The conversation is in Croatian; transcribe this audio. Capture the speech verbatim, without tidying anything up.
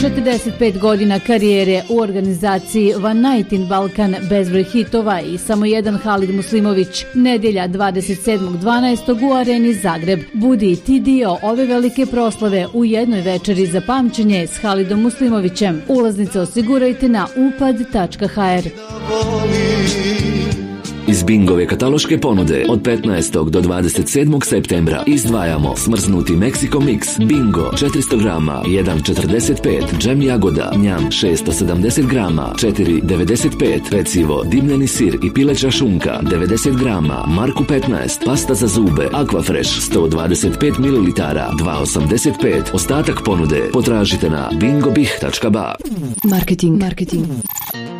četrdeset pet godina karijere u organizaciji One Night in Balkan, bezbroj hitova i samo jedan Halid Muslimović. Nedjelja dvadeset sedmog dvanaestog u Areni Zagreb. Budi i ti dio ove velike proslave u jednoj večeri za pamćenje s Halidom Muslimovićem. Ulaznice osigurajte na upad tačka ha er. Iz Bingove kataloške ponude od petnaestog do dvadeset sedmog septembra izdvajamo smrznuti Mexico Mix Bingo četiristo grama jedan četrdeset pet, džem jagoda njam šesto sedamdeset grama četiri devedeset pet, pecivo dimljeni sir i pileća šunka devedeset grama Marku petnaest, pasta za zube Aquafresh sto dvadeset pet mililitara dva osamdeset pet. Ostatak ponude potražite na bingobih tačka ba. Marketing. Marketing.